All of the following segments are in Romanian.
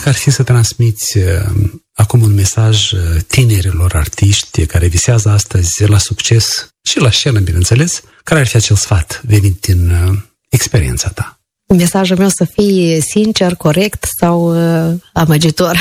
Dacă ar fi să transmiți acum un mesaj tinerilor artiști care visează astăzi la succes și la scenă, bineînțeles, care ar fi acel sfat venit din experiența ta? Mesajul meu să fie sincer, corect sau amăgitor.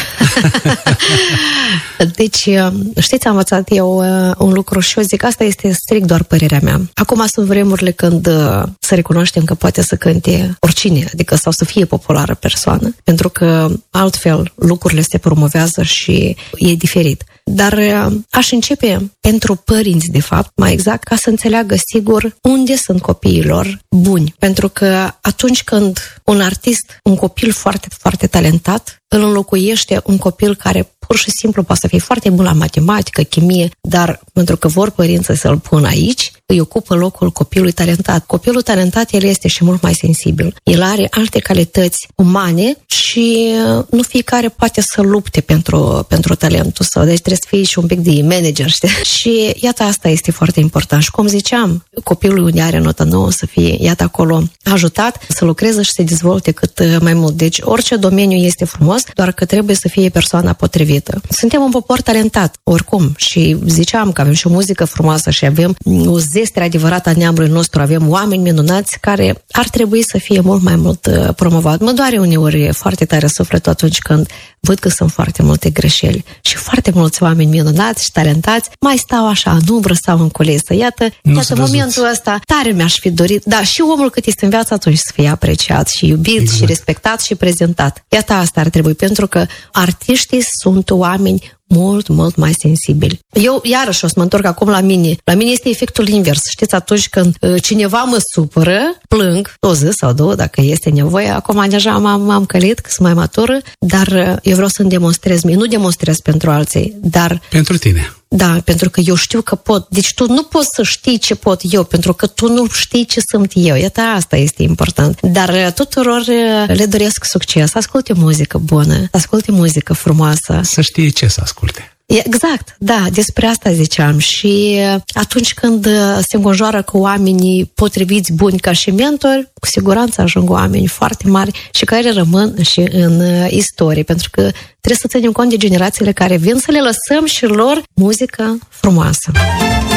Deci, știți, am învățat eu un lucru și eu zic, asta este strict doar părerea mea. Acum sunt vremurile când să recunoaștem că poate să cânte oricine, adică sau să fie populară persoană, pentru că altfel lucrurile se promovează și e diferit. Dar aș începe pentru părinți, de fapt, mai exact, ca să înțeleagă sigur unde sunt copiii lor buni. Pentru că atunci când un artist, un copil foarte, foarte talentat, îl înlocuiește un copil care pur și simplu poate să fie foarte bun la matematică, chimie, dar pentru că vor părinții să-l pună aici, îi ocupă locul copilului talentat. Copilul talentat, el este și mult mai sensibil. El are alte calități umane și nu fiecare poate să lupte pentru talentul său. Deci trebuie să fie și un pic de manager, știi? Și iată, asta este foarte important. Și cum ziceam, copilul unde are notă nouă să fie, iată, acolo ajutat să lucreze și să dezvolte cât mai mult. Deci orice domeniu este frumos, doar că trebuie să fie persoana potrivită. Suntem un popor talentat, oricum, și ziceam că avem și o muzică frumoasă și avem o zestre adevărată a neamului nostru, avem oameni minunați care ar trebui să fie mult mai mult promovat. Mă doare uneori foarte tare sufletul atunci când văd că sunt foarte multe greșeli și foarte mulți oameni minunați și talentați mai stau așa în umbră sau în culesă. Iată momentul ăsta tare mi-aș fi dorit, da, și omul cât este în viață atunci să fie apreciat și iubit și respectat și prezentat. Iată, asta ar trebui, pentru că artiștii sunt oameni mult, mult mai sensibili. Eu, iarăși, o să mă întorc acum la mine. La mine este efectul invers. Știți, atunci când cineva mă supără, plâng o zi sau două, dacă este nevoie. Acum deja m-am călit, că sunt mai matură, dar eu vreau să-mi demonstrez mie. Nu demonstrez pentru alții, dar... Pentru tine. Da, pentru că eu știu că pot. Deci tu nu poți să știi ce pot eu, pentru că tu nu știi ce sunt eu. Iată, asta este important. Dar tuturor le doresc succes. Să asculte muzică bună, să asculte muzică frumoasă. Să știe ce să asculte. Exact, da, despre asta ziceam. Și atunci când se înconjoară cu oamenii potriviți, buni ca și mentori, cu siguranță ajung oameni foarte mari și care rămân și în istorie, pentru că trebuie să ținem cont de generațiile care vin, să le lăsăm și lor muzică frumoasă.